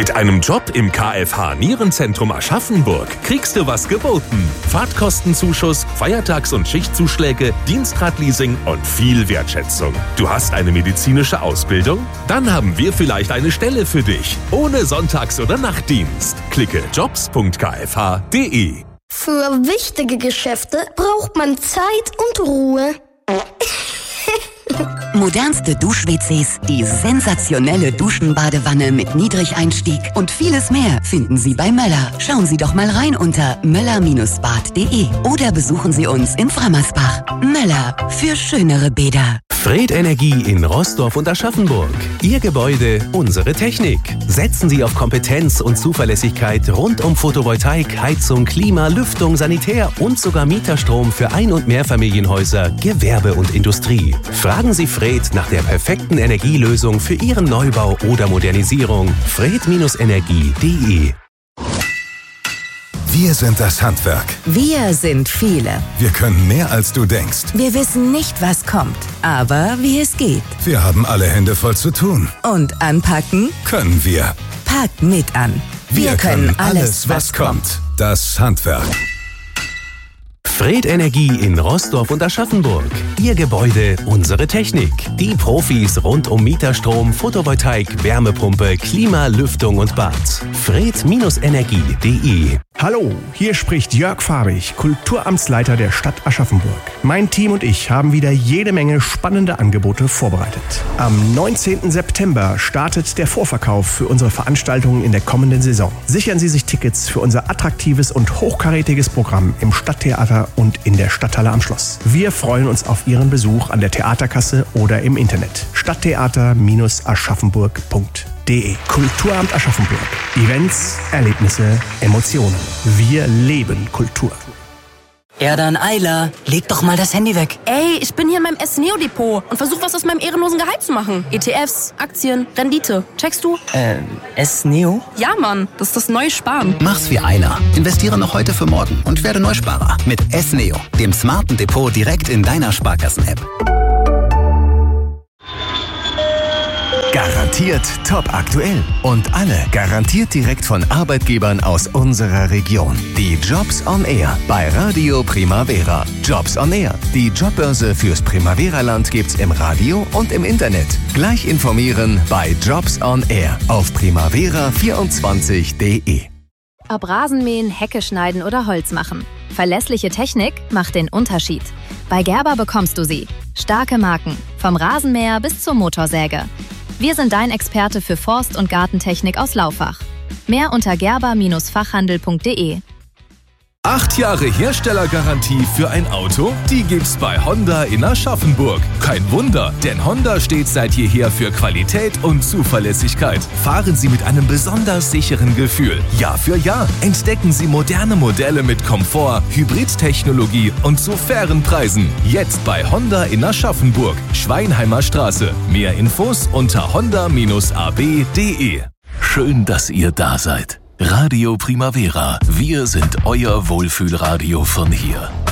Mit einem Job im KFH Nierenzentrum Aschaffenburg kriegst du was geboten. Fahrtkostenzuschuss, Feiertags- und Schichtzuschläge, Dienstradleasing und viel Wertschätzung. Du hast eine medizinische Ausbildung? Dann haben wir vielleicht eine Stelle für dich. Ohne Sonntags- oder Nachtdienst. Klicke jobs.kfh.de. Für wichtige Geschäfte braucht man Zeit und Ruhe. Modernste Dusch-WCs, die sensationelle Duschenbadewanne mit Niedrigeinstieg und vieles mehr finden Sie bei Möller. Schauen Sie doch mal rein unter möller-bad.de oder besuchen Sie uns in Frammersbach. Möller, für schönere Bäder. Fred Energie in Roßdorf und Aschaffenburg. Ihr Gebäude, unsere Technik. Setzen Sie auf Kompetenz und Zuverlässigkeit rund um Photovoltaik, Heizung, Klima, Lüftung, Sanitär und sogar Mieterstrom für Ein- und Mehrfamilienhäuser, Gewerbe und Industrie. Fragen Sie Fred nach der perfekten Energielösung für Ihren Neubau oder Modernisierung. fred-energie.de. Wir sind das Handwerk. Wir sind viele. Wir können mehr, als du denkst. Wir wissen nicht, was kommt, aber wie es geht. Wir haben alle Hände voll zu tun. Und anpacken Können wir. Packt mit an. Wir können alles, was kommt. Das Handwerk. Fred Energie in Roßdorf und Aschaffenburg. Ihr Gebäude, unsere Technik. Die Profis rund um Mieterstrom, Photovoltaik, Wärmepumpe, Klima, Lüftung und Bad. fred-energie.de. Hallo, hier spricht Jörg Farbig, Kulturamtsleiter der Stadt Aschaffenburg. Mein Team und ich haben wieder jede Menge spannende Angebote vorbereitet. Am 19. September startet der Vorverkauf für unsere Veranstaltungen in der kommenden Saison. Sichern Sie sich Tickets für unser attraktives und hochkarätiges Programm im Stadttheater und in der Stadthalle am Schloss. Wir freuen uns auf Ihren Besuch an der Theaterkasse oder im Internet. Stadttheater-aschaffenburg.de. Kulturamt Aschaffenburg. Events, Erlebnisse, Emotionen. Wir leben Kultur. Erdan Eiler, leg doch mal das Handy weg. Ey, ich bin hier in meinem S-Neo-Depot und versuche was aus meinem ehrenlosen Gehalt zu machen. ETFs, Aktien, Rendite. Checkst du? S-Neo? Ja, Mann, das ist das neue Sparen. Mach's wie Eiler. Investiere noch heute für morgen und werde Neusparer. Mit S-Neo, dem smarten Depot direkt in deiner Sparkassen-App. Garantiert top aktuell und alle garantiert direkt von Arbeitgebern aus unserer Region. Die Jobs on Air bei Radio Primavera. Jobs on Air. Die Jobbörse fürs Primavera-Land gibt's im Radio und im Internet. Gleich informieren bei Jobs on Air auf primavera24.de. Ob Rasenmähen, Hecke schneiden oder Holz machen. Verlässliche Technik macht den Unterschied. Bei Gerber bekommst du sie. Starke Marken. Vom Rasenmäher bis zur Motorsäge. Wir sind dein Experte für Forst- und Gartentechnik aus Laufach. Mehr unter gerber-fachhandel.de. 8 Jahre Herstellergarantie für ein Auto? Die gibt's bei Honda in Aschaffenburg. Kein Wunder, denn Honda steht seit jeher für Qualität und Zuverlässigkeit. Fahren Sie mit einem besonders sicheren Gefühl. Jahr für Jahr entdecken Sie moderne Modelle mit Komfort, Hybridtechnologie und zu fairen Preisen. Jetzt bei Honda in Aschaffenburg, Schweinheimer Straße. Mehr Infos unter honda-ab.de. Schön, dass ihr da seid. Radio Primavera. Wir sind euer Wohlfühlradio von hier.